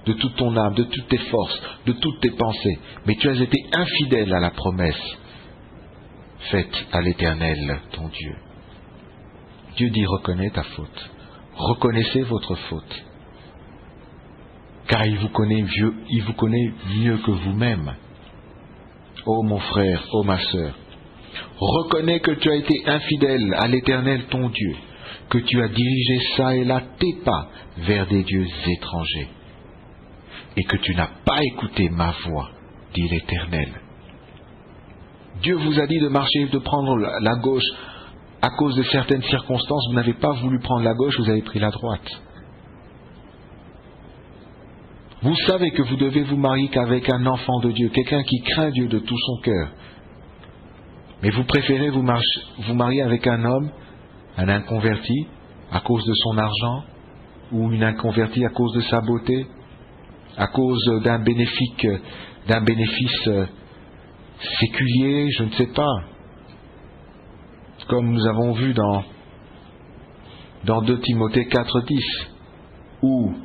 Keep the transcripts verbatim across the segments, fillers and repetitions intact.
de toute ton âme, de toutes tes forces, de toutes tes pensées, mais tu as été infidèle à la promesse faite à l'Éternel, ton Dieu. Dieu dit, reconnais ta faute. Reconnaissez votre faute. Car il vous connaît mieux, il vous connaît mieux que vous-même. Ô mon frère, ô ma sœur, reconnais que tu as été infidèle à l'Éternel, ton Dieu, que tu as dirigé ça et là tes pas vers des dieux étrangers, et que tu n'as pas écouté ma voix, dit l'Éternel. Dieu vous a dit de marcher, de prendre la gauche. À cause de certaines circonstances, vous n'avez pas voulu prendre la gauche, vous avez pris la droite. Vous savez que vous devez vous marier qu'avec un enfant de Dieu, quelqu'un qui craint Dieu de tout son cœur. Mais vous préférez vous, marcher, vous marier avec un homme, un inconverti, à cause de son argent, ou une inconvertie à cause de sa beauté, à cause d'un bénéfice, d'un bénéfice séculier, je ne sais pas. Comme nous avons vu dans, dans deux Timothée quatre dix, où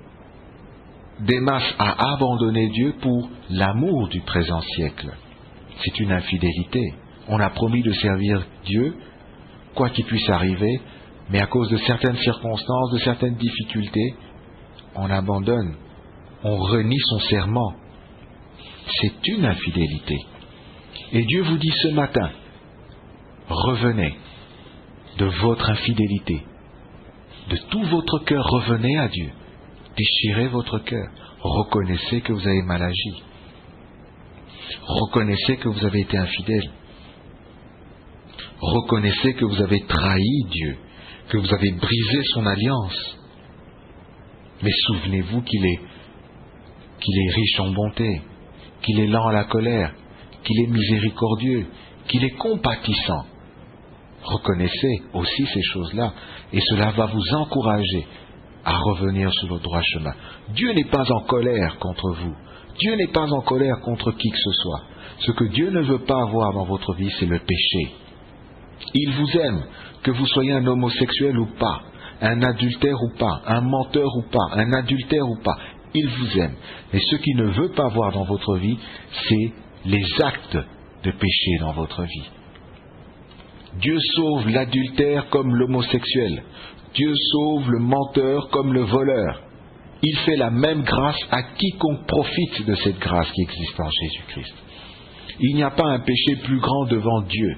Démas a abandonné Dieu pour l'amour du présent siècle. C'est une infidélité. On a promis de servir Dieu, quoi qu'il puisse arriver, mais à cause de certaines circonstances, de certaines difficultés, on abandonne, on renie son serment. C'est une infidélité. Et Dieu vous dit ce matin, revenez de votre infidélité, de tout votre cœur, revenez à Dieu, déchirez votre cœur, reconnaissez que vous avez mal agi, reconnaissez que vous avez été infidèle, reconnaissez que vous avez trahi Dieu, que vous avez brisé son alliance, mais souvenez-vous qu'il est, qu'il est riche en bonté, qu'il est lent à la colère, qu'il est miséricordieux, qu'il est compatissant. Reconnaissez aussi ces choses-là, et cela va vous encourager à revenir sur le droit chemin. Dieu n'est pas en colère contre vous. Dieu n'est pas en colère contre qui que ce soit. Ce que Dieu ne veut pas avoir dans votre vie, c'est le péché. Il vous aime, que vous soyez un homosexuel ou pas, un adultère ou pas, un menteur ou pas, un adultère ou pas. Il vous aime. Mais ce qu'il ne veut pas voir dans votre vie, c'est les actes de péché dans votre vie. Dieu sauve l'adultère comme l'homosexuel. Dieu sauve le menteur comme le voleur. Il fait la même grâce à quiconque profite de cette grâce qui existe en Jésus-Christ. Il n'y a pas un péché plus grand devant Dieu.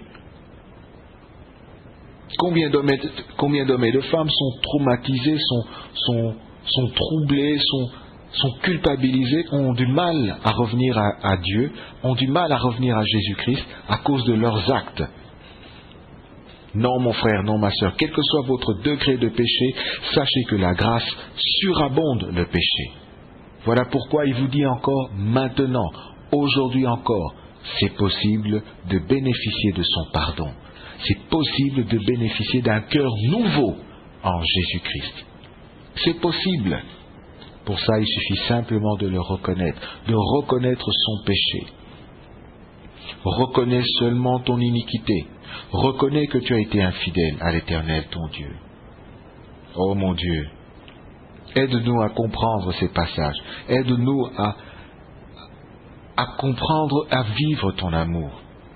Combien d'hommes et, combien d'hommes et de femmes sont traumatisés, sont, sont, sont troublés, sont, sont culpabilisés, ont du mal à revenir à, à Dieu, ont du mal à revenir à Jésus-Christ à cause de leurs actes. Non, mon frère, non, ma sœur, quel que soit votre degré de péché, sachez que la grâce surabonde le péché. Voilà pourquoi il vous dit encore, maintenant, aujourd'hui encore, c'est possible de bénéficier de son pardon. C'est possible de bénéficier d'un cœur nouveau en Jésus-Christ. C'est possible. Pour ça, il suffit simplement de le reconnaître, de reconnaître son péché. Reconnais seulement ton iniquité. Reconnais que tu as été infidèle à l'Éternel, ton Dieu. Oh mon Dieu, aide-nous à comprendre ces passages. Aide-nous à, à comprendre, à vivre ton amour.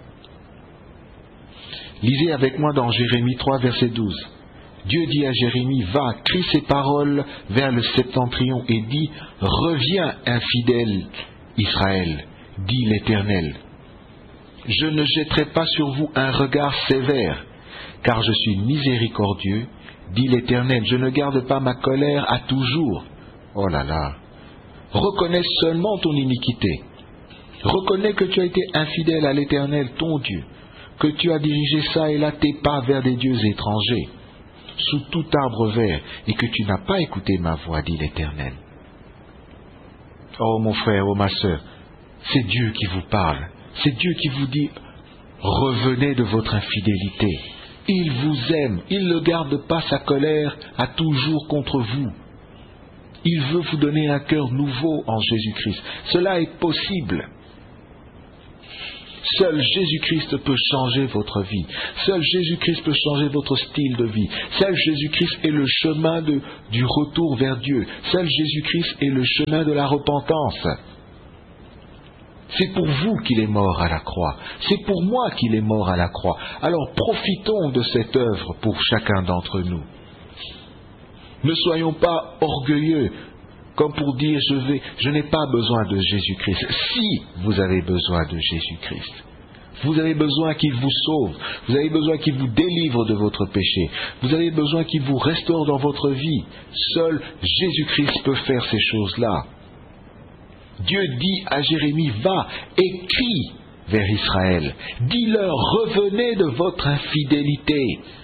Lisez avec moi dans Jérémie trois, verset douze. Dieu dit à Jérémie, va, crie ces paroles vers le septentrion et dis, reviens infidèle Israël, dit l'Éternel. Je ne jetterai pas sur vous un regard sévère, car je suis miséricordieux, dit l'Éternel. Je ne garde pas ma colère à toujours. Oh là là. Reconnais seulement ton iniquité. Reconnais que tu as été infidèle à l'Éternel, ton Dieu, que tu as dirigé ça et là tes pas vers des dieux étrangers, sous tout arbre vert, et que tu n'as pas écouté ma voix, dit l'Éternel. Oh mon frère, oh ma sœur, c'est Dieu qui vous parle. C'est Dieu qui vous dit, revenez de votre infidélité. Il vous aime, il ne garde pas sa colère à toujours contre vous. Il veut vous donner un cœur nouveau en Jésus-Christ. Cela est possible. Seul Jésus-Christ peut changer votre vie. Seul Jésus-Christ peut changer votre style de vie. Seul Jésus-Christ est le chemin de, du retour vers Dieu. Seul Jésus-Christ est le chemin de la repentance. C'est pour vous qu'il est mort à la croix. C'est pour moi qu'il est mort à la croix. Alors profitons de cette œuvre pour chacun d'entre nous. Ne soyons pas orgueilleux, comme pour dire je vais, je n'ai pas besoin de Jésus-Christ. Si vous avez besoin de Jésus-Christ, vous avez besoin qu'il vous sauve, vous avez besoin qu'il vous délivre de votre péché, vous avez besoin qu'il vous restaure dans votre vie. Seul Jésus-Christ peut faire ces choses-là. Dieu dit à Jérémie, va et crie vers Israël. Dis-leur, revenez de votre infidélité.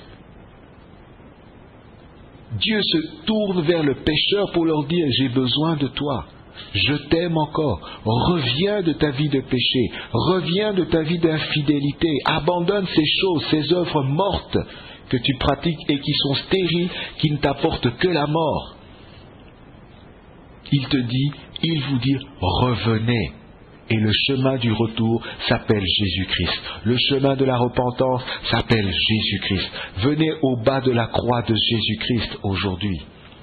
Dieu se tourne vers le pécheur pour leur dire, j'ai besoin de toi. Je t'aime encore. Reviens de ta vie de péché. Reviens de ta vie d'infidélité. Abandonne ces choses, ces œuvres mortes que tu pratiques et qui sont stériles, qui ne t'apportent que la mort. Il te dit, il vous dit, revenez. Et le chemin du retour s'appelle Jésus-Christ. Le chemin de la repentance s'appelle Jésus-Christ. Venez au bas de la croix de Jésus-Christ aujourd'hui.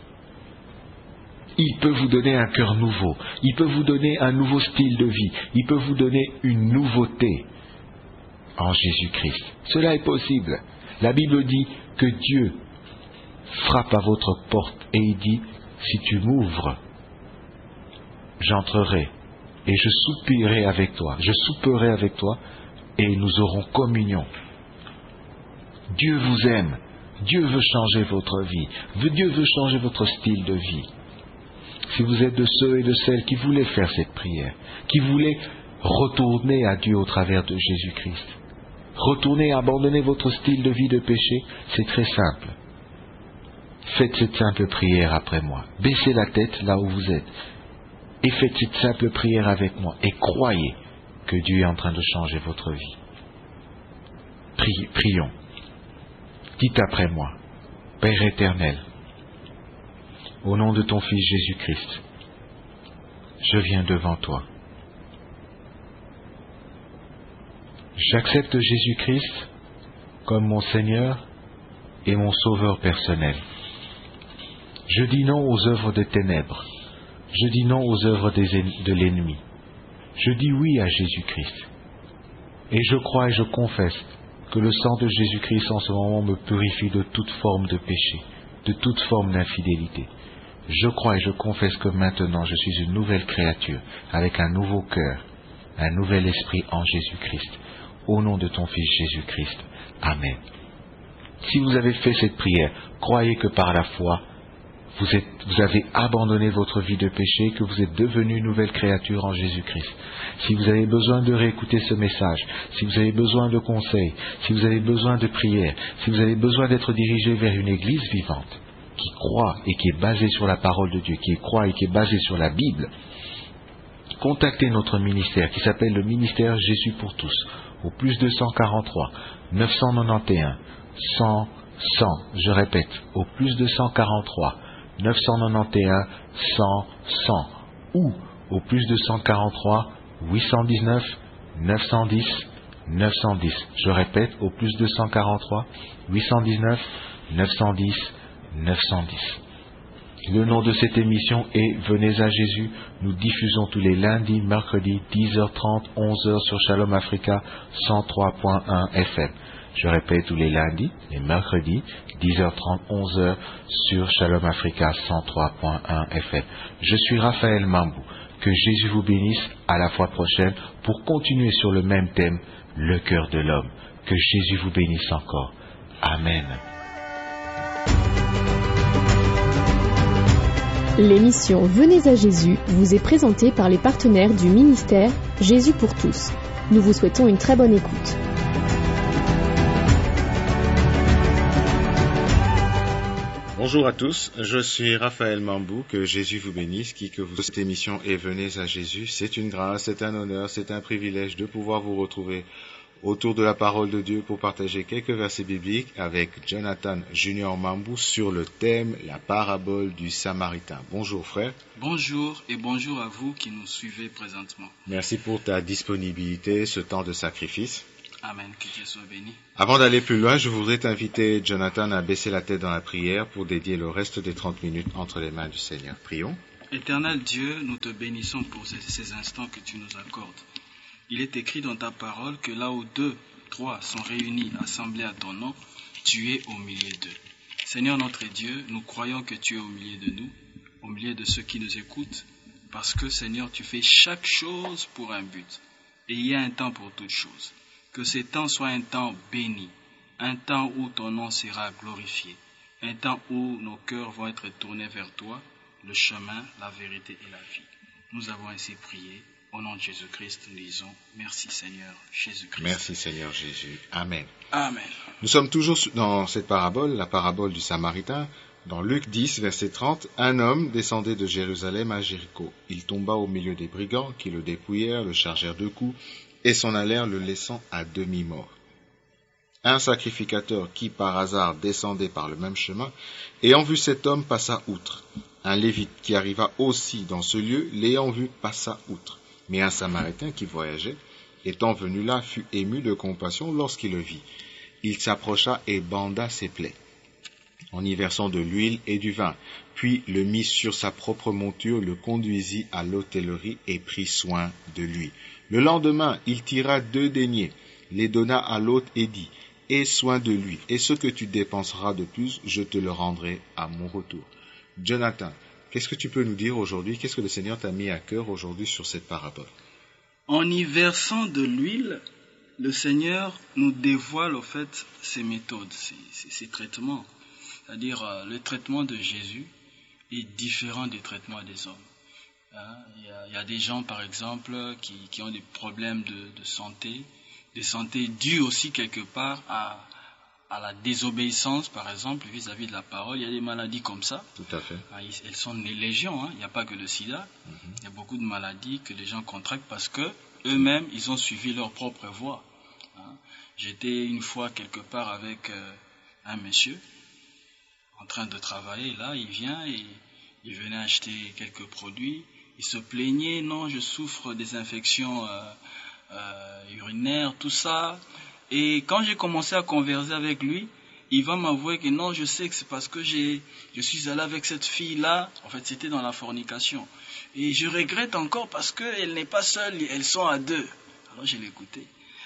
Il peut vous donner un cœur nouveau. Il peut vous donner un nouveau style de vie. Il peut vous donner une nouveauté en Jésus-Christ. Cela est possible. La Bible dit que Dieu frappe à votre porte et il dit, si tu m'ouvres, j'entrerai. Et je soupirerai avec toi, je souperai avec toi, et nous aurons communion. Dieu vous aime, Dieu veut changer votre vie, Dieu veut changer votre style de vie. Si vous êtes de ceux et de celles qui voulaient faire cette prière, qui voulaient retourner à Dieu au travers de Jésus-Christ, retourner, abandonner votre style de vie de péché, c'est très simple. Faites cette simple prière après moi. Baissez la tête là où vous êtes. Et faites cette simple prière avec moi. Et croyez que Dieu est en train de changer votre vie. Pri- prions. Dites après moi, Père éternel, au nom de ton Fils Jésus-Christ, je viens devant toi. J'accepte Jésus-Christ comme mon Seigneur et mon Sauveur personnel. Je dis non aux œuvres des ténèbres. Je dis non aux œuvres des, de l'ennemi. Je dis oui à Jésus-Christ. Et je crois et je confesse que le sang de Jésus-Christ en ce moment me purifie de toute forme de péché, de toute forme d'infidélité. Je crois et je confesse que maintenant je suis une nouvelle créature, avec un nouveau cœur, un nouvel esprit en Jésus-Christ. Au nom de ton Fils Jésus-Christ. Amen. Si vous avez fait cette prière, croyez que par la foi, Vous, êtes, vous avez abandonné votre vie de péché, que vous êtes devenu une nouvelle créature en Jésus-Christ. Si vous avez besoin de réécouter ce message, si vous avez besoin de conseils, si vous avez besoin de prières, si vous avez besoin d'être dirigé vers une église vivante, qui croit et qui est basée sur la parole de Dieu, qui croit et qui est basée sur la Bible, contactez notre ministère qui s'appelle le ministère Jésus pour tous, au plus deux cent quarante-trois, neuf cent quatre-vingt-onze, cent, cent, je répète, au plus deux cent quarante-trois, neuf cent quatre-vingt-onze, cent, cent, ou au plus deux cent quarante-trois, huit cent dix-neuf, neuf cent dix, neuf cent dix. Je répète, au plus deux cent quarante-trois, huit cent dix-neuf, neuf cent dix, neuf cent dix. Le nom de cette émission est Venez à Jésus. Nous diffusons tous les lundis, mercredis, dix heures trente, onze heures sur Shalom Africa cent trois point un F M. Je répète, tous les lundis, les mercredis, dix heures trente, onze heures sur Shalom Africa cent trois point un F M. Je suis Raphaël Mambou. Que Jésus vous bénisse. À la fois prochaine pour continuer sur le même thème, le cœur de l'homme. Que Jésus vous bénisse encore. Amen. L'émission Venez à Jésus vous est présentée par les partenaires du ministère Jésus pour tous. Nous vous souhaitons une très bonne écoute. Bonjour à tous, je suis Raphaël Mambou, que Jésus vous bénisse, qui que vous cette émission et Venez à Jésus. C'est une grâce, c'est un honneur, c'est un privilège de pouvoir vous retrouver autour de la parole de Dieu pour partager quelques versets bibliques avec Jonathan Junior Mambou sur le thème la parabole du Samaritain. Bonjour frère. Bonjour et bonjour à vous qui nous suivez présentement. Merci pour ta disponibilité, ce temps de sacrifice. Amen, que Dieu soit béni. Avant d'aller plus loin, je voudrais t'inviter, Jonathan, à baisser la tête dans la prière pour dédier le reste des trente minutes entre les mains du Seigneur. Prions. Éternel Dieu, nous te bénissons pour ces, ces instants que tu nous accordes. Il est écrit dans ta parole que là où deux, trois sont réunis, assemblés à ton nom, tu es au milieu d'eux. Seigneur notre Dieu, nous croyons que tu es au milieu de nous, au milieu de ceux qui nous écoutent, parce que Seigneur, tu fais chaque chose pour un but. Et il y a un temps pour toutes choses. Que ces temps soient un temps béni, un temps où ton nom sera glorifié, un temps où nos cœurs vont être tournés vers toi, le chemin, la vérité et la vie. Nous avons ainsi prié. Au nom de Jésus-Christ, nous disons merci Seigneur Jésus-Christ. Merci Seigneur Jésus. Amen. Amen. Nous sommes toujours dans cette parabole, la parabole du Samaritain. Dans Luc dix, verset trente, un homme descendait de Jérusalem à Jéricho. Il tomba au milieu des brigands qui le dépouillèrent, le chargèrent de coups et s'en allèrent le laissant à demi-mort. Un sacrificateur qui par hasard descendait par le même chemin, ayant vu cet homme, passa outre. Un lévite qui arriva aussi dans ce lieu, l'ayant vu, passa outre. Mais un Samaritain qui voyageait, étant venu là, fut ému de compassion lorsqu'il le vit. Il s'approcha et banda ses plaies, en y versant de l'huile et du vin, puis le mit sur sa propre monture, le conduisit à l'hôtellerie et prit soin de lui. Le lendemain, il tira deux deniers, les donna à l'hôte et dit, « Aie soin de lui, et ce que tu dépenseras de plus, je te le rendrai à mon retour. » Jonathan, qu'est-ce que tu peux nous dire aujourd'hui? Qu'est-ce que le Seigneur t'a mis à cœur aujourd'hui sur cette parabole? En y versant de l'huile, le Seigneur nous dévoile au fait ses méthodes, ses, ses, ses traitements. C'est-à-dire euh, le traitement de Jésus est différent du traitement des hommes. Hein, il, y a, il y a des gens, par exemple, qui, qui ont des problèmes de, de santé, des santé dues aussi quelque part à, à la désobéissance, par exemple, vis-à-vis de la parole. Il y a des maladies comme ça. Tout à fait. Elles sont des légions. Hein. Il n'y a pas que le sida. Mm-hmm. Il y a beaucoup de maladies que les gens contractent parce que eux-mêmes, ils ont suivi leur propre voie. Hein. J'étais une fois quelque part avec euh, un monsieur en train de travailler. Là, il vient et il venait acheter quelques produits. Il se plaignait, non, je souffre des infections euh, euh, urinaires, tout ça. Et quand j'ai commencé à converser avec lui, il va m'avouer que non, je sais que c'est parce que j'ai, je suis allé avec cette fille-là. En fait, c'était dans la fornication. Et je regrette encore parce qu'elle n'est pas seule, elles sont à deux. Alors, je l'ai écouté.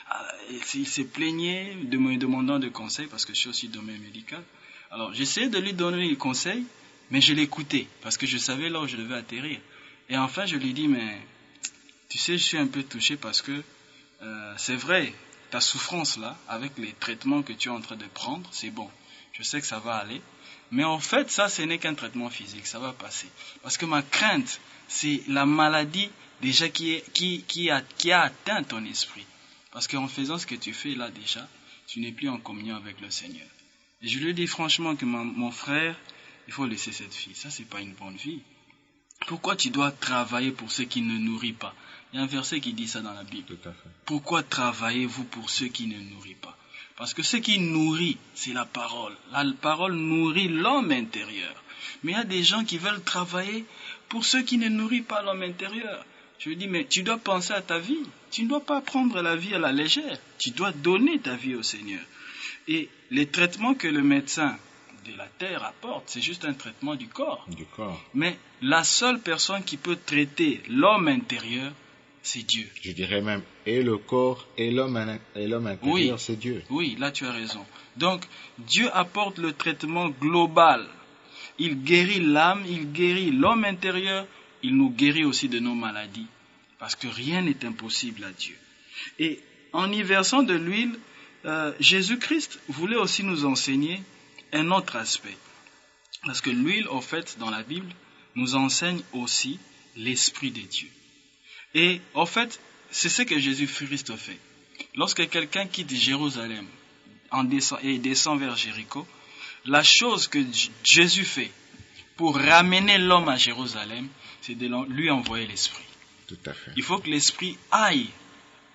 Il s'est plaigné de me demandant de conseils parce que je suis aussi domaine médical. Alors, j'essayais de lui donner des conseils, mais je l'écoutais parce que je savais là où je devais atterrir. Et enfin, je lui dis, mais tu sais, je suis un peu touché parce que euh, c'est vrai, ta souffrance là, avec les traitements que tu es en train de prendre, c'est bon. Je sais que ça va aller. Mais en fait, ça, ce n'est qu'un traitement physique, ça va passer. Parce que ma crainte, c'est la maladie déjà qui, est, qui, qui, a, qui a atteint ton esprit. Parce qu'en faisant ce que tu fais là déjà, tu n'es plus en communion avec le Seigneur. Et je lui dis franchement que mon, mon frère, il faut laisser cette fille. Ça, c'est pas une bonne vie. Pourquoi tu dois travailler pour ceux qui ne nourrissent pas? Il y a un verset qui dit ça dans la Bible. Tout à fait. Pourquoi travaillez-vous pour ceux qui ne nourrissent pas? Parce que ce qui nourrit, c'est la parole. La parole nourrit l'homme intérieur. Mais il y a des gens qui veulent travailler pour ceux qui ne nourrissent pas l'homme intérieur. Je lui dis, mais tu dois penser à ta vie. Tu ne dois pas prendre la vie à la légère. Tu dois donner ta vie au Seigneur. Et les traitements que le médecin de la terre apporte, c'est juste un traitement du corps. Du corps. Mais la seule personne qui peut traiter l'homme intérieur, c'est Dieu. Je dirais même, et le corps et l'homme, et l'homme intérieur, oui, c'est Dieu. Oui, là tu as raison. Donc, Dieu apporte le traitement global. Il guérit l'âme, il guérit l'homme intérieur, il nous guérit aussi de nos maladies. Parce que rien n'est impossible à Dieu. Et en y versant de l'huile, euh, Jésus-Christ voulait aussi nous enseigner un autre aspect. Parce que l'huile, en fait, dans la Bible, nous enseigne aussi l'Esprit de Dieu. Et en fait, c'est ce que Jésus-Christ fait. Lorsque quelqu'un quitte Jérusalem en descend, et descend vers Jéricho, la chose que Jésus fait pour ramener l'homme à Jérusalem, c'est de lui envoyer l'Esprit. Tout à fait. Il faut que l'Esprit aille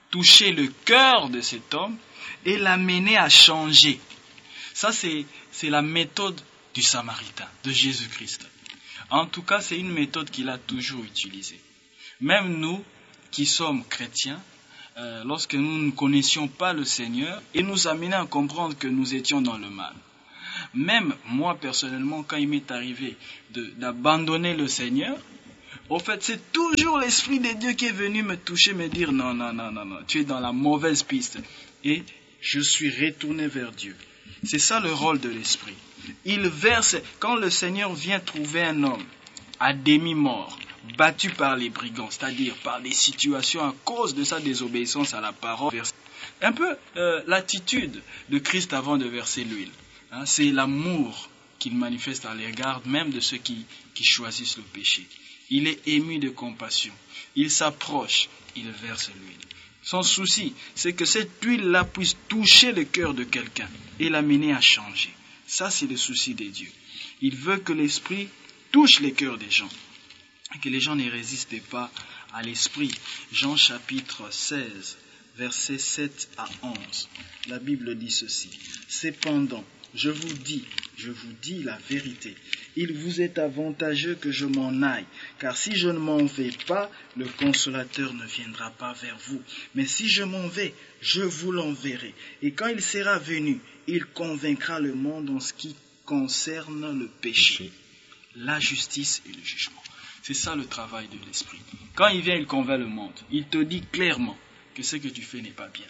toucher le cœur de cet homme et l'amener à changer. Ça, c'est, c'est la méthode du Samaritain, de Jésus-Christ. En tout cas, c'est une méthode qu'il a toujours utilisée. Même nous, qui sommes chrétiens, euh, lorsque nous ne connaissions pas le Seigneur, il nous amenait à comprendre que nous étions dans le mal. Même moi, personnellement, quand il m'est arrivé de, d'abandonner le Seigneur, au fait, c'est toujours l'Esprit de Dieu qui est venu me toucher, me dire non, non, non, non, non, tu es dans la mauvaise piste. Et je suis retourné vers Dieu. C'est ça le rôle de l'Esprit. Il verse, quand le Seigneur vient trouver un homme à demi-mort, battu par les brigands, c'est-à-dire par des situations à cause de sa désobéissance à la parole, un peu euh, l'attitude de Christ avant de verser l'huile. Hein, c'est l'amour qu'il manifeste à l'égard même de ceux qui, qui choisissent le péché. Il est ému de compassion. Il s'approche, il verse l'huile. Son souci, c'est que cette huile-là puisse toucher le cœur de quelqu'un et l'amener à changer. Ça, c'est le souci de Dieu. Il veut que l'Esprit touche les cœurs des gens et que les gens ne résistent pas à l'Esprit. Jean chapitre seize, versets sept à onze. La Bible dit ceci. Cependant, je vous dis, je vous dis la vérité. Il vous est avantageux que je m'en aille, car si je ne m'en vais pas, le Consolateur ne viendra pas vers vous. Mais si je m'en vais, je vous l'enverrai. Et quand il sera venu, il convaincra le monde en ce qui concerne le péché, la justice et le jugement. C'est ça le travail de l'Esprit. Quand il vient, il convainc le monde. Il te dit clairement que ce que tu fais n'est pas bien.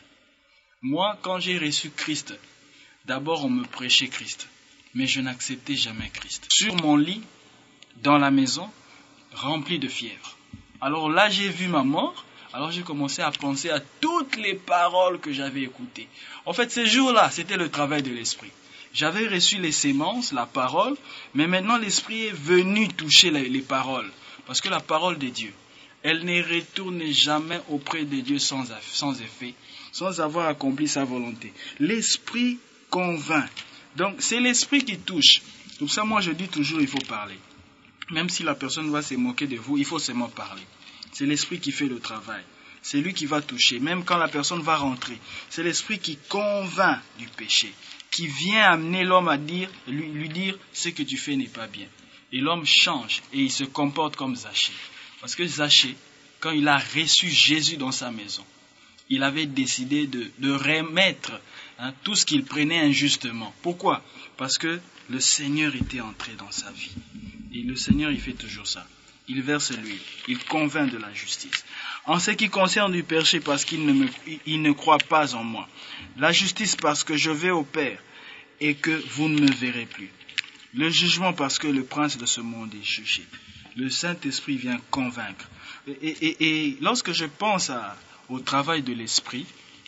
Moi, quand j'ai reçu Christ, d'abord on me prêchait Christ. Mais je n'acceptais jamais Christ. Sur mon lit, dans la maison, rempli de fièvre. Alors là, j'ai vu ma mort. Alors j'ai commencé à penser à toutes les paroles que j'avais écoutées. En fait, ces jours-là, c'était le travail de l'Esprit. J'avais reçu les sémences, la parole, mais maintenant l'Esprit est venu toucher les, les paroles. Parce que la parole de Dieu, elle ne retourne jamais auprès de Dieu sans, sans effet, sans avoir accompli sa volonté. L'Esprit convainc. Donc, c'est l'Esprit qui touche. Pour ça, moi, je dis toujours, il faut parler. Même si la personne va se moquer de vous, il faut seulement parler. C'est l'Esprit qui fait le travail. C'est lui qui va toucher. Même quand la personne va rentrer, c'est l'Esprit qui convainc du péché, qui vient amener l'homme à dire, lui, lui dire, ce que tu fais n'est pas bien. Et l'homme change et il se comporte comme Zachée. Parce que Zachée, quand il a reçu Jésus dans sa maison, il avait décidé de, de remettre hein, tout ce qu'il prenait injustement. Pourquoi? Parce que le Seigneur était entré dans sa vie. Et le Seigneur, il fait toujours ça. Il verse l'huile, il convainc de la justice. En ce qui concerne du péché, parce qu'il ne, me, il ne croit pas en moi. La justice, parce que je vais au Père et que vous ne me verrez plus. Le jugement, parce que le prince de ce monde est jugé. Le Saint-Esprit vient convaincre. Et, et, et lorsque je pense à au travail de l'Esprit,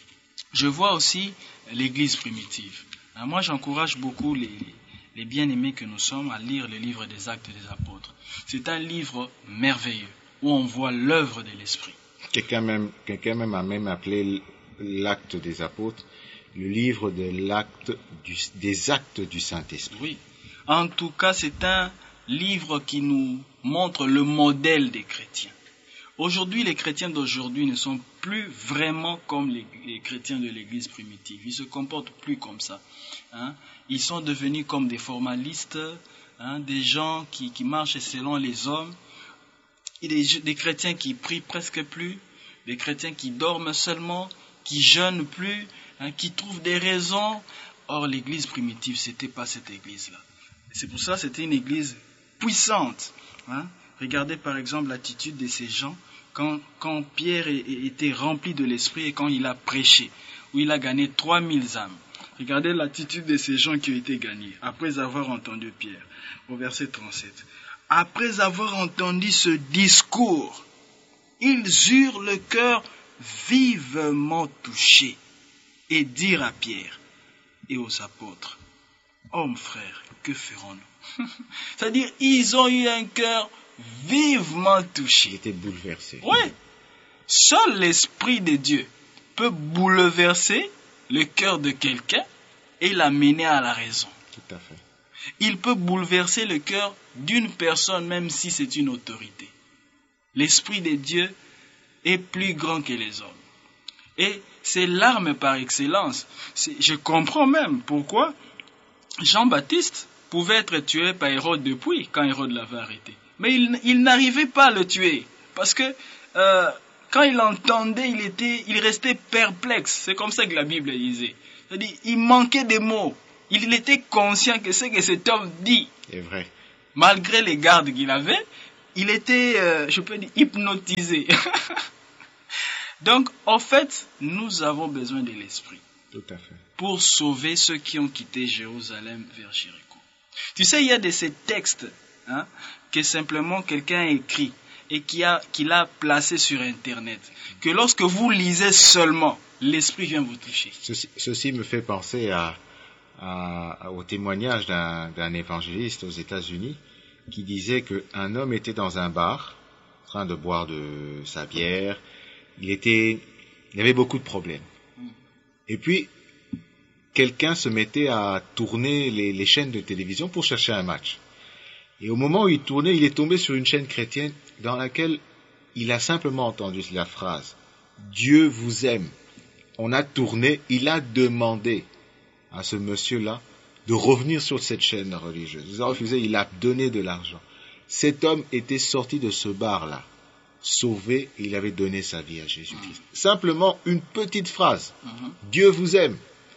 je vois aussi l'Église primitive. Alors moi, j'encourage beaucoup les, les bien-aimés que nous sommes à lire le livre des Actes des Apôtres. C'est un livre merveilleux où on voit l'œuvre de l'Esprit. Quelqu'un même, quelqu'un même a même appelé l'Acte des Apôtres le livre de l'acte du, des actes du Saint-Esprit. Oui. En tout cas, c'est un livre qui nous montre le modèle des chrétiens. Aujourd'hui, les chrétiens d'aujourd'hui ne sont plus vraiment comme les, les chrétiens de l'Église primitive. Ils ne se comportent plus comme ça. Hein. Ils sont devenus comme des formalistes, hein, des gens qui, qui marchent selon les hommes, et des, des chrétiens qui prient presque plus, des chrétiens qui dorment seulement, qui jeûnent plus, hein, qui trouvent des raisons. Or, l'Église primitive, ce n'était pas cette Église-là. C'est pour ça que c'était une Église puissante. Hein. Regardez par exemple l'attitude de ces gens quand, quand Pierre était rempli de l'Esprit et quand il a prêché, où il a gagné trois mille âmes. Regardez l'attitude de ces gens qui ont été gagnés après avoir entendu Pierre. Au verset trente-sept. Après avoir entendu ce discours, ils eurent le cœur vivement touché et dirent à Pierre et aux apôtres, « Hommes frères, que ferons-nous » C'est-à-dire, ils ont eu un cœur vivement touché. Il était bouleversé. Oui. Seul l'Esprit de Dieu peut bouleverser le cœur de quelqu'un et l'amener à la raison. Tout à fait. Il peut bouleverser le cœur d'une personne, même si c'est une autorité. L'Esprit de Dieu est plus grand que les hommes. Et c'est l'arme par excellence. C'est, je comprends même pourquoi Jean-Baptiste pouvait être tué par Hérode depuis, quand Hérode l'avait arrêté. Mais il, il n'arrivait pas à le tuer. Parce que euh, quand il entendait, il, était, il restait perplexe. C'est comme ça que la Bible disait. C'est-à-dire, il manquait des mots. Il était conscient que ce que cet homme dit, est vrai. Malgré les gardes qu'il avait, il était, euh, je peux dire, hypnotisé. Donc, en fait, nous avons besoin de l'Esprit. Tout à fait. Pour sauver ceux qui ont quitté Jérusalem vers Jéricho. Tu sais, il y a de ces textes hein, que simplement quelqu'un a écrit et qui a, qu'il a placé sur Internet. Que lorsque vous lisez seulement, l'Esprit vient vous toucher. Ceci, ceci me fait penser à, à, au témoignage d'un, d'un évangéliste aux États-Unis qui disait qu'un homme était dans un bar, en train de boire de sa bière. Il était, il avait beaucoup de problèmes. Et puis, quelqu'un se mettait à tourner les, les chaînes de télévision pour chercher un match. Et au moment où il tournait, il est tombé sur une chaîne chrétienne dans laquelle il a simplement entendu la phrase « Dieu vous aime ». On a tourné, il a demandé à ce monsieur-là de revenir sur cette chaîne religieuse. Il a refusé, il a donné de l'argent. Cet homme était sorti de ce bar-là, sauvé, et il avait donné sa vie à Jésus-Christ. Mmh. Simplement une petite phrase. Mmh. Dieu vous aime.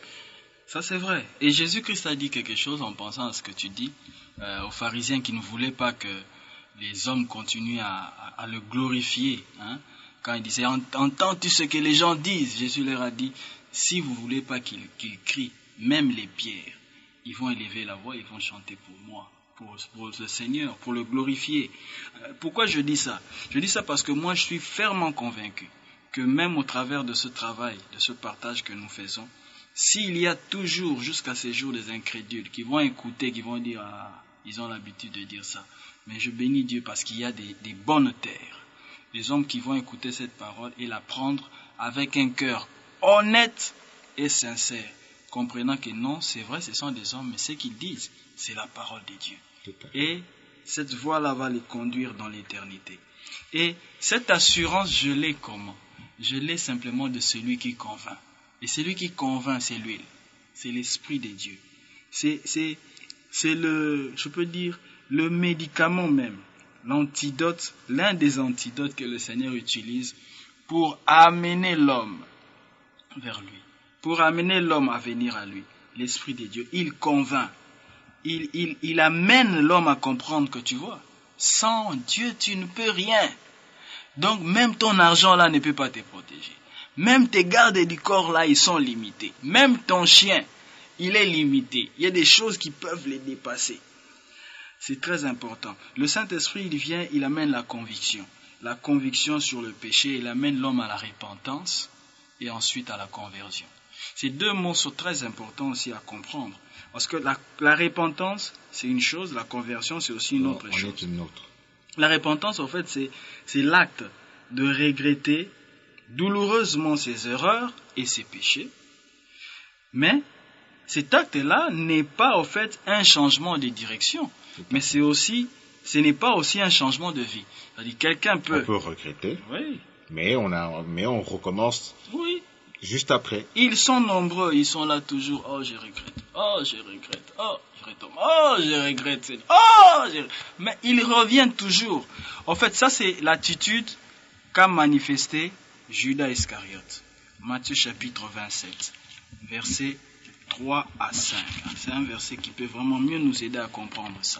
Ça c'est vrai. Et Jésus-Christ a dit quelque chose en pensant à ce que tu dis euh, aux pharisiens qui ne voulaient pas que les hommes continuent à, à, à le glorifier. Hein. Quand il disait, entends-tu ce que les gens disent? Jésus leur a dit, si vous ne voulez pas qu'ils, qu'ils crient, même les pierres, ils vont élever la voix, ils vont chanter pour moi. Pour, pour le Seigneur, pour le glorifier. Euh, pourquoi je dis ça? Je dis ça parce que moi je suis fermement convaincu que même au travers de ce travail, de ce partage que nous faisons, s'il y a toujours jusqu'à ces jours des incrédules qui vont écouter, qui vont dire ah, ils ont l'habitude de dire ça, mais je bénis Dieu parce qu'il y a des, des bonnes terres, des hommes qui vont écouter cette parole et la prendre avec un cœur honnête et sincère, comprenant que non, c'est vrai, ce sont des hommes, mais ce qu'ils disent, c'est la parole de Dieu. Et cette voie-là va les conduire dans l'éternité. Et cette assurance, je l'ai comment? Je l'ai simplement de celui qui convainc. Et celui qui convainc, c'est l'huile. C'est l'Esprit de Dieu. C'est, c'est, c'est le, je peux dire, le médicament même. L'antidote, l'un des antidotes que le Seigneur utilise pour amener l'homme vers lui. Pour amener l'homme à venir à lui. L'Esprit de Dieu, il convainc. Il, il, il amène l'homme à comprendre que tu vois, sans Dieu, tu ne peux rien. Donc, même ton argent là ne peut pas te protéger. Même tes gardes du corps là, ils sont limités. Même ton chien, il est limité. Il y a des choses qui peuvent les dépasser. C'est très important. Le Saint-Esprit, il vient, il amène la conviction. La conviction sur le péché, il amène l'homme à la repentance et ensuite à la conversion. Ces deux mots sont très importants aussi à comprendre. Parce que la, la repentance, c'est une chose, la conversion, c'est aussi une autre chose. Une autre. La repentance, en fait, c'est, c'est l'acte de regretter douloureusement ses erreurs et ses péchés. Mais cet acte-là n'est pas, en fait, un changement de direction. Mais c'est aussi, ce n'est pas aussi un changement de vie. C'est-à-dire, quelqu'un peut... On peut regretter, oui. mais, on a, mais on recommence... Oui. Juste après. Ils sont nombreux, ils sont là toujours. Oh, je regrette. Oh, je regrette. Oh, je retombe. Oh, je regrette. Oh, je... Mais ils reviennent toujours. En fait, ça, c'est l'attitude qu'a manifesté Judas Iscariote. Matthieu chapitre vingt-sept, versets trois à cinq. C'est un verset qui peut vraiment mieux nous aider à comprendre ça.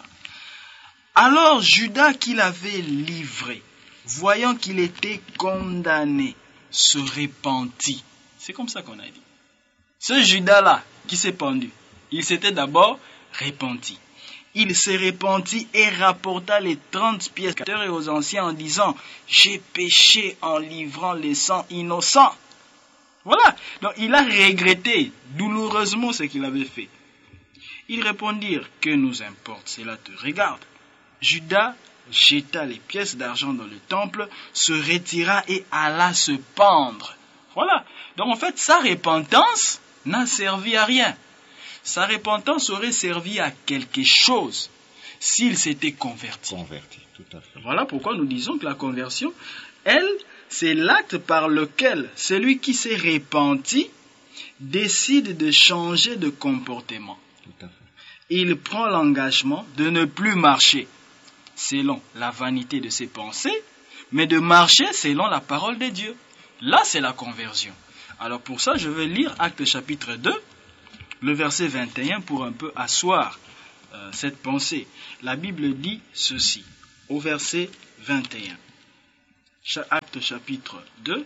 Alors, Judas, qui l'avait livré, voyant qu'il était condamné, se repentit. C'est comme ça qu'on a dit. Ce Judas-là qui s'est pendu, il s'était d'abord repenti. Il s'est repenti et rapporta les trente pièces et aux anciens en disant « J'ai péché en livrant les sangs innocents. » Voilà. Donc il a regretté douloureusement ce qu'il avait fait. Ils répondirent « Que nous importe, cela te regarde. » Judas jeta les pièces d'argent dans le temple, se retira et alla se pendre. Voilà. Donc en fait, sa repentance n'a servi à rien. Sa repentance aurait servi à quelque chose s'il s'était converti. Converti, tout à fait. Voilà pourquoi nous disons que la conversion, elle, c'est l'acte par lequel celui qui s'est repenti décide de changer de comportement. Tout à fait. Il prend l'engagement de ne plus marcher selon la vanité de ses pensées, mais de marcher selon la parole de Dieu. Là, c'est la conversion. Alors pour ça, je vais lire Actes chapitre deux, le verset vingt et un, pour un peu asseoir euh, cette pensée. La Bible dit ceci, au verset vingt et un. Actes chapitre deux,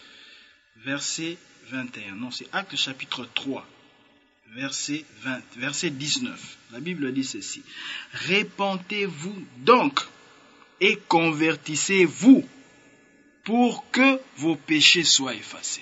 verset vingt et un. Non, c'est Actes chapitre trois, verset vingt, verset dix-neuf. La Bible dit ceci. Répentez-vous donc et convertissez-vous pour que vos péchés soient effacés.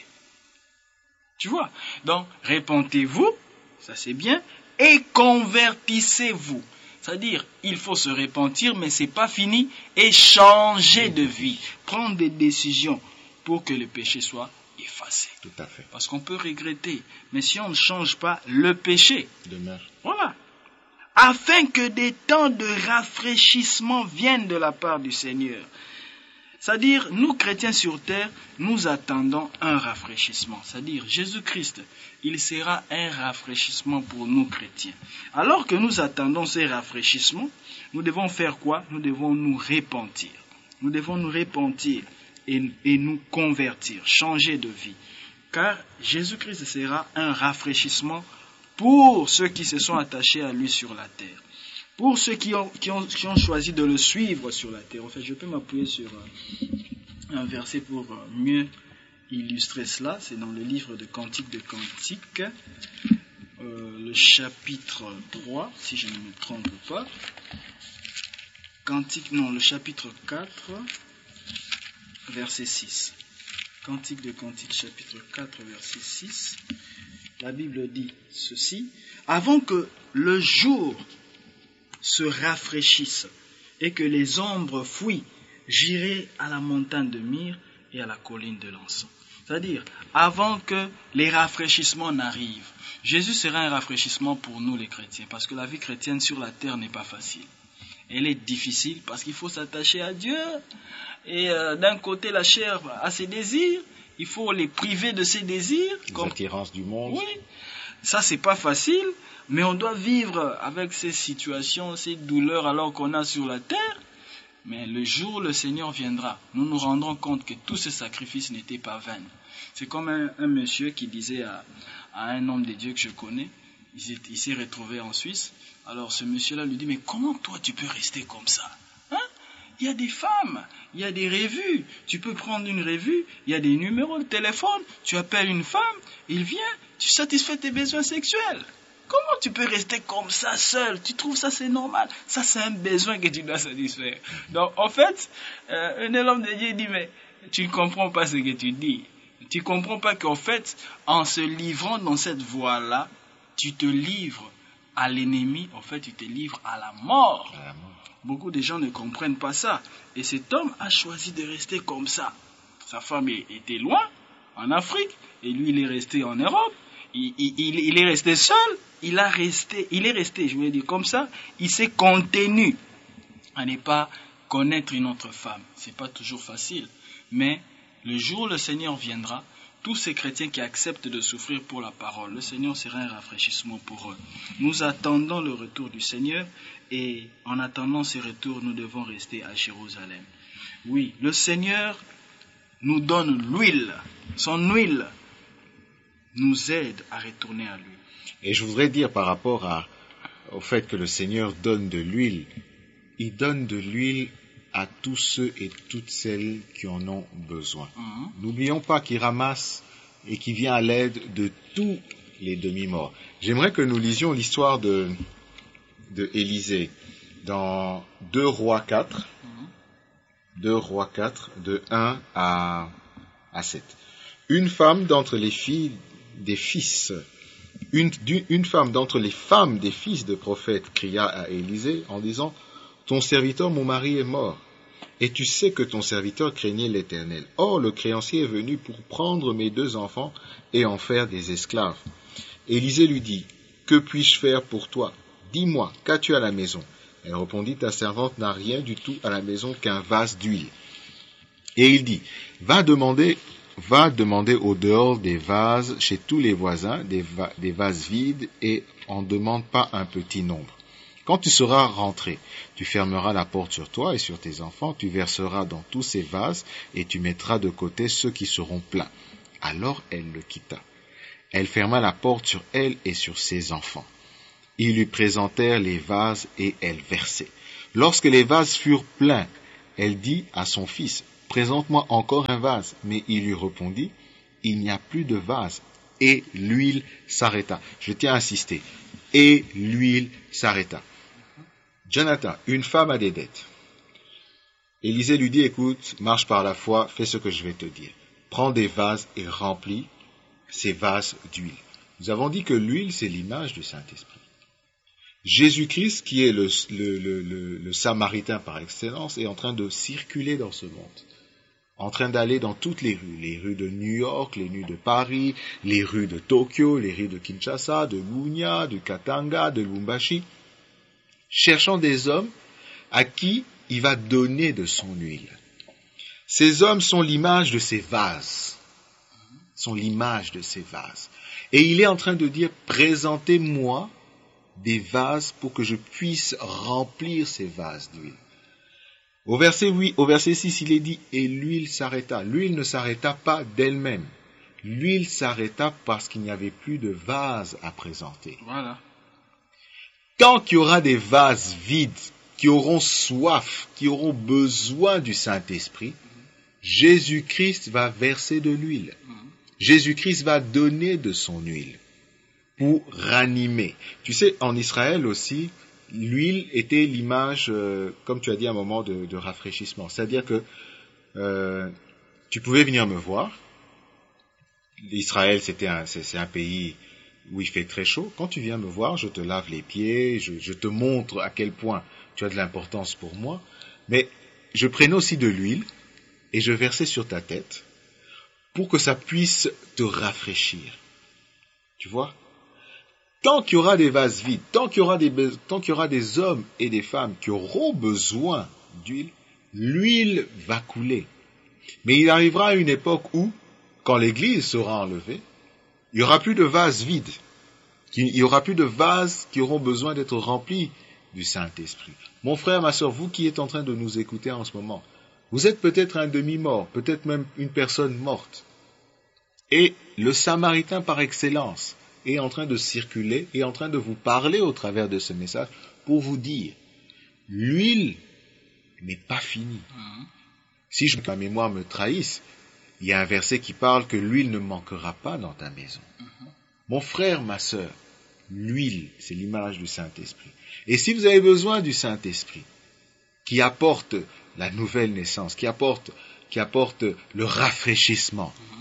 Tu vois? Donc, répentez-vous, ça c'est bien, et convertissez-vous. C'est-à-dire, il faut se repentir, mais c'est pas fini, et changer de vie, prendre des décisions pour que le péché soit effacé. Tout à fait. Parce qu'on peut regretter, mais si on ne change pas, le péché demeure. Voilà. Afin que des temps de rafraîchissement viennent de la part du Seigneur. C'est-à-dire, nous chrétiens sur terre, nous attendons un rafraîchissement. C'est-à-dire, Jésus-Christ, il sera un rafraîchissement pour nous chrétiens. Alors que nous attendons ces rafraîchissements, nous devons faire quoi? Nous devons nous repentir. Nous devons nous repentir et, et nous convertir, changer de vie. Car Jésus-Christ sera un rafraîchissement pour ceux qui se sont attachés à lui sur la terre. Pour ceux qui ont, qui, ont, qui ont choisi de le suivre sur la terre. En fait, je peux m'appuyer sur un, un verset pour mieux illustrer cela. C'est dans le livre de Cantique de Cantiques, euh, le chapitre trois, si je ne me trompe pas. Cantique, non, le chapitre quatre, verset six. Cantique de Cantiques, chapitre quatre, verset six. La Bible dit ceci. Avant que le jour se rafraîchissent et que les ombres fuient, j'irai à la montagne de myrrhe et à la colline de l'encens. C'est-à-dire, avant que les rafraîchissements n'arrivent, Jésus sera un rafraîchissement pour nous les chrétiens, parce que la vie chrétienne sur la terre n'est pas facile. Elle est difficile parce qu'il faut s'attacher à Dieu, et euh, d'un côté la chair a ses désirs, il faut les priver de ses désirs. Les comme... attirances du monde. Oui, ça c'est pas facile. Mais on doit vivre avec ces situations, ces douleurs alors qu'on a sur la terre. Mais le jour où le Seigneur viendra, nous nous rendrons compte que tous ces sacrifices n'étaient pas vains. C'est comme un, un monsieur qui disait à, à un homme de Dieu que je connais, il, il s'est retrouvé en Suisse. Alors ce monsieur-là lui dit, mais comment toi tu peux rester comme ça? Hein? Il y a des femmes, il y a des revues. Tu peux prendre une revue, il y a des numéros de téléphone, tu appelles une femme, il vient, tu satisfais tes besoins sexuels. Comment tu peux rester comme ça seul? Tu trouves ça c'est normal? Ça c'est un besoin que tu dois satisfaire. Donc en fait, euh, un homme de Dieu dit, mais tu ne comprends pas ce que tu dis. Tu ne comprends pas qu'en fait, en se livrant dans cette voie-là, tu te livres à l'ennemi, en fait tu te livres à la mort. À la mort. Beaucoup de gens ne comprennent pas ça. Et cet homme a choisi de rester comme ça. Sa femme était loin, en Afrique, et lui il est resté en Europe. Il, il, il est resté seul, il, a resté, il est resté, je vais dire comme ça, il s'est contenu à ne pas connaître une autre femme. Ce n'est pas toujours facile, mais le jour où le Seigneur viendra, tous ces chrétiens qui acceptent de souffrir pour la parole, le Seigneur sera un rafraîchissement pour eux. Nous attendons le retour du Seigneur et en attendant ce retour, nous devons rester à Jérusalem. Oui, le Seigneur nous donne l'huile, son huile nous aide à retourner à lui. Et je voudrais dire par rapport à, au fait que le Seigneur donne de l'huile, il donne de l'huile à tous ceux et toutes celles qui en ont besoin. Mm-hmm. N'oublions pas qu'il ramasse et qu'il vient à l'aide de tous les demi-morts. J'aimerais que nous lisions l'histoire de, de Élisée dans deux Rois quatre, mm-hmm. deux Rois quatre, de un à, à sept. Une femme d'entre les filles des fils, une, une femme d'entre les femmes des fils de prophètes cria à Élisée en disant, ton serviteur, mon mari, est mort, et tu sais que ton serviteur craignait l'Éternel. Or, le créancier est venu pour prendre mes deux enfants et en faire des esclaves. Élisée lui dit, que puis-je faire pour toi? Dis-moi, qu'as-tu à la maison? Elle répondit, ta servante n'a rien du tout à la maison qu'un vase d'huile. Et il dit, va demander, va demander au dehors des vases chez tous les voisins, des, va- des vases vides, et en demande pas un petit nombre. Quand tu seras rentré, tu fermeras la porte sur toi et sur tes enfants, tu verseras dans tous ces vases, et tu mettras de côté ceux qui seront pleins. Alors elle le quitta. Elle ferma la porte sur elle et sur ses enfants. Ils lui présentèrent les vases et elle versait. Lorsque les vases furent pleins, elle dit à son fils, « Présente-moi encore un vase. » Mais il lui répondit, « Il n'y a plus de vase. » Et l'huile s'arrêta. Je tiens à insister. Et l'huile s'arrêta. Jonathan, une femme a des dettes. Élisée lui dit, « Écoute, marche par la foi, fais ce que je vais te dire. Prends des vases et remplis ces vases d'huile. » Nous avons dit que l'huile, c'est l'image du Saint-Esprit. Jésus-Christ, qui est le, le, le, le, le Samaritain par excellence, est en train de circuler dans ce monde, en train d'aller dans toutes les rues, les rues de New York, les rues de Paris, les rues de Tokyo, les rues de Kinshasa, de Bunia, de Katanga, de Lubumbashi, cherchant des hommes à qui il va donner de son huile. Ces hommes sont l'image de ces vases, sont l'image de ces vases. Et il est en train de dire, présentez-moi des vases pour que je puisse remplir ces vases d'huile. Au verset huit, au verset six, il est dit, et l'huile s'arrêta. L'huile ne s'arrêta pas d'elle-même. L'huile s'arrêta parce qu'il n'y avait plus de vases à présenter. Voilà. Tant qu'il y aura des vases vides, qui auront soif, qui auront besoin du Saint-Esprit, Jésus-Christ va verser de l'huile. Jésus-Christ va donner de son huile pour ranimer. Tu sais, en Israël aussi, l'huile était l'image, euh, comme tu as dit, un moment de, de rafraîchissement. C'est-à-dire que euh, tu pouvais venir me voir. L'Israël, c'était un, c'est, c'est un pays où il fait très chaud. Quand tu viens me voir, je te lave les pieds, je, je te montre à quel point tu as de l'importance pour moi. Mais je prenais aussi de l'huile et je versais sur ta tête pour que ça puisse te rafraîchir. Tu vois ? Tant qu'il y aura des vases vides, tant qu'il y aura des, tant qu'il y aura des hommes et des femmes qui auront besoin d'huile, l'huile va couler. Mais il arrivera une époque où, quand l'église sera enlevée, il n'y aura plus de vases vides. Il n'y aura plus de vases qui auront besoin d'être remplis du Saint-Esprit. Mon frère, ma soeur, vous qui êtes en train de nous écouter en ce moment, vous êtes peut-être un demi-mort, peut-être même une personne morte. Et le Samaritain par excellence est en train de circuler, est en train de vous parler au travers de ce message pour vous dire, l'huile n'est pas finie. Mmh. Si je, ma mémoire me trahisse, il y a un verset qui parle que l'huile ne manquera pas dans ta maison. Mmh. Mon frère, ma sœur, l'huile, c'est l'image du Saint-Esprit. Et si vous avez besoin du Saint-Esprit, qui apporte la nouvelle naissance, qui apporte, qui apporte le rafraîchissement, mmh.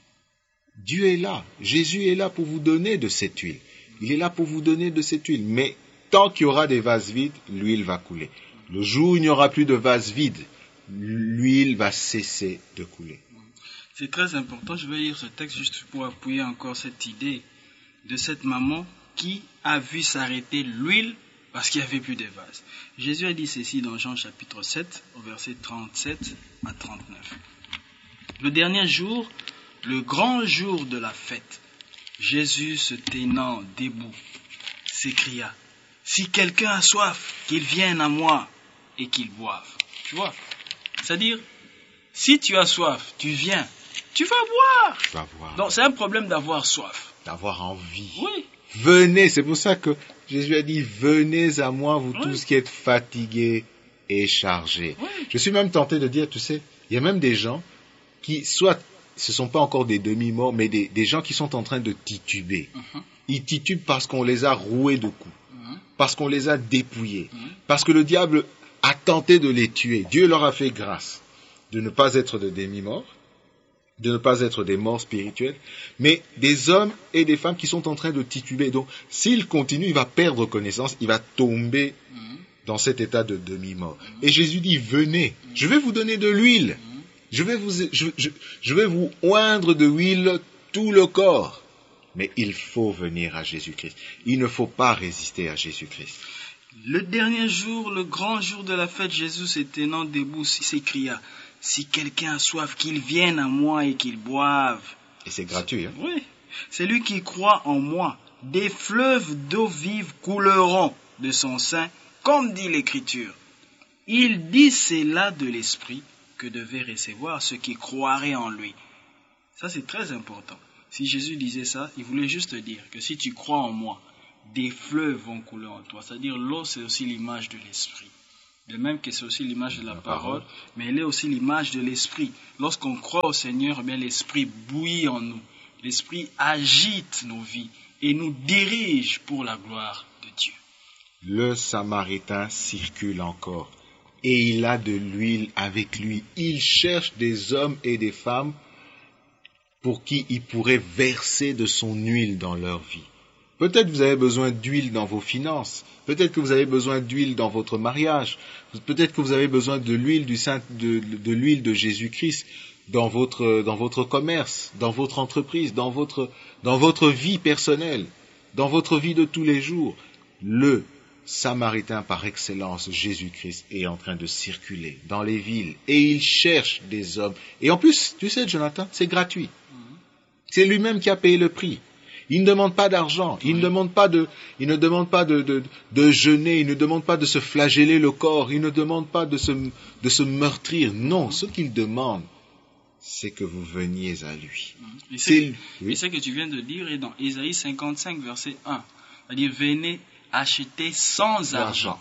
Dieu est là, Jésus est là pour vous donner de cette huile. Il est là pour vous donner de cette huile. Mais tant qu'il y aura des vases vides, l'huile va couler. Le jour où il n'y aura plus de vases vides, l'huile va cesser de couler. C'est très important. Je vais lire ce texte juste pour appuyer encore cette idée de cette maman qui a vu s'arrêter l'huile parce qu'il n'y avait plus de vases. Jésus a dit ceci dans Jean chapitre sept, au verset trente-sept à trente-neuf. Le dernier jour, le grand jour de la fête, Jésus se tenant debout, s'écria, « Si quelqu'un a soif, qu'il vienne à moi et qu'il boive. » Tu vois ? C'est-à-dire, si tu as soif, tu viens, tu vas boire. Tu vas boire. Donc c'est un problème d'avoir soif. D'avoir envie. Oui. Venez, c'est pour ça que Jésus a dit, venez à moi, vous oui. tous qui êtes fatigués et chargés. Oui. Je suis même tenté de dire, tu sais, il y a même des gens qui, soit ce ne sont pas encore des demi-morts, mais des, des gens qui sont en train de tituber. Uh-huh. Ils titubent parce qu'on les a roués de coups, uh-huh. parce qu'on les a dépouillés, uh-huh. parce que le diable a tenté de les tuer. Dieu leur a fait grâce de ne pas être des demi-morts, de ne pas être des morts spirituels, mais des hommes et des femmes qui sont en train de tituber. Donc, s'il continue, il va perdre connaissance, il va tomber uh-huh. dans cet état de demi-mort. Uh-huh. Et Jésus dit, venez, uh-huh. je vais vous donner de l'huile. Je vais, vous, je, je, je vais vous oindre de huile tout le corps. Mais il faut venir à Jésus-Christ. Il ne faut pas résister à Jésus-Christ. Le dernier jour, le grand jour de la fête, Jésus se tenant debout s'écria, « si quelqu'un a soif, qu'il vienne à moi et qu'il boive. Et c'est gratuit, hein? Oui. Celui qui croit en moi, des fleuves d'eau vive couleront de son sein, comme dit l'Écriture. Il dit cela de l'Esprit que devaient recevoir ceux qui croiraient en lui. Ça, c'est très important. Si Jésus disait ça, il voulait juste dire que si tu crois en moi, des fleuves vont couler en toi. C'est-à-dire, l'eau, c'est aussi l'image de l'Esprit. De même que c'est aussi l'image de la, la parole, parole, mais elle est aussi l'image de l'Esprit. Lorsqu'on croit au Seigneur, eh bien, l'Esprit bouillit en nous. L'Esprit agite nos vies et nous dirige pour la gloire de Dieu. Le Samaritain circule encore et il a de l'huile avec lui. Il cherche des hommes et des femmes pour qui il pourrait verser de son huile dans leur vie. Peut-être vous avez besoin d'huile dans vos finances. Peut-être que vous avez besoin d'huile dans votre mariage. Peut-être que vous avez besoin de l'huile du Saint, de, de l'huile de Jésus-Christ dans votre, dans votre commerce, dans votre entreprise, dans votre, dans votre vie personnelle, dans votre vie de tous les jours. Le Samaritain par excellence, Jésus-Christ, est en train de circuler dans les villes et il cherche des hommes. Et en plus, tu sais, Jonathan, c'est gratuit. C'est lui-même qui a payé le prix. Il ne demande pas d'argent, il ne demande pas de, il ne demande pas de, de, de jeûner, il ne demande pas de se flageller le corps, il ne demande pas de se, de se meurtrir. Non, ce qu'il demande, c'est que vous veniez à lui. Et c'est, oui. ce que tu viens de dire est dans Ésaïe cinquante-cinq, verset un. C'est-à-dire, venez acheter sans argent.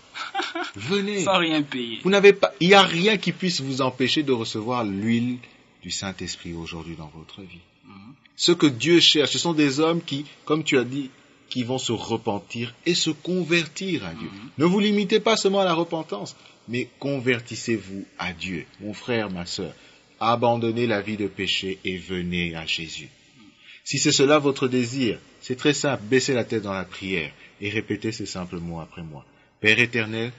Venez. Sans rien payer. Vous n'avez pas, il n'y a rien qui puisse vous empêcher de recevoir l'huile du Saint-Esprit aujourd'hui dans votre vie. Mm-hmm. Ce que Dieu cherche, ce sont des hommes qui, comme tu as dit, qui vont se repentir et se convertir à Dieu. Mm-hmm. Ne vous limitez pas seulement à la repentance, mais convertissez-vous à Dieu. Mon frère, ma sœur, abandonnez la vie de péché et venez à Jésus. Si c'est cela votre désir, c'est très simple, baissez la tête dans la prière et répétez ces simples mots après moi. Père éternel,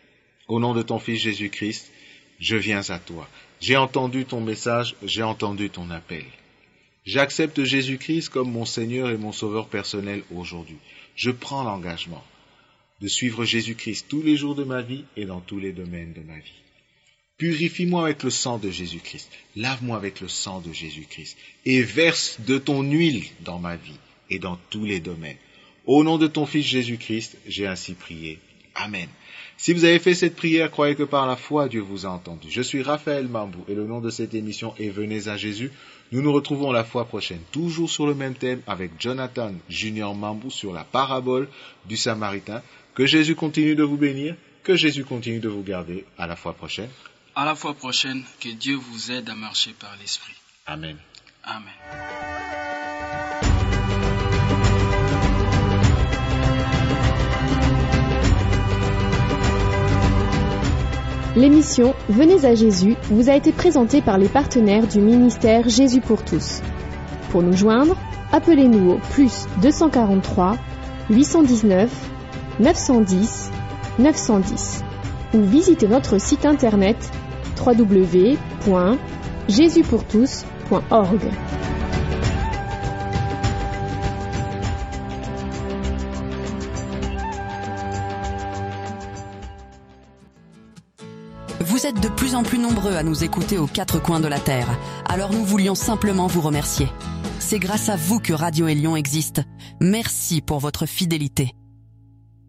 au nom de ton Fils Jésus-Christ, je viens à toi. J'ai entendu ton message, j'ai entendu ton appel. J'accepte Jésus-Christ comme mon Seigneur et mon Sauveur personnel aujourd'hui. Je prends l'engagement de suivre Jésus-Christ tous les jours de ma vie et dans tous les domaines de ma vie. Purifie-moi avec le sang de Jésus-Christ, lave-moi avec le sang de Jésus-Christ et verse de ton huile dans ma vie et dans tous les domaines. Au nom de ton Fils Jésus-Christ, j'ai ainsi prié. Amen. Si vous avez fait cette prière, croyez que par la foi, Dieu vous a entendu. Je suis Raphaël Mambou et le nom de cette émission est Venez à Jésus. Nous nous retrouvons la fois prochaine, toujours sur le même thème avec Jonathan Junior Mambou sur la parabole du Samaritain. Que Jésus continue de vous bénir, que Jésus continue de vous garder. À la fois prochaine. À la fois prochaine, que Dieu vous aide à marcher par l'Esprit. Amen. Amen. L'émission Venez à Jésus vous a été présentée par les partenaires du ministère Jésus pour tous. Pour nous joindre, appelez-nous au plus deux cent quarante-trois, huit cent dix-neuf, neuf cent dix, neuf cent dix ou visitez notre site internet w w w point jésus pour tous point org. Vous êtes de plus en plus nombreux à nous écouter aux quatre coins de la Terre, alors nous voulions simplement vous remercier. C'est grâce à vous que Radio Élion existe. Merci pour votre fidélité.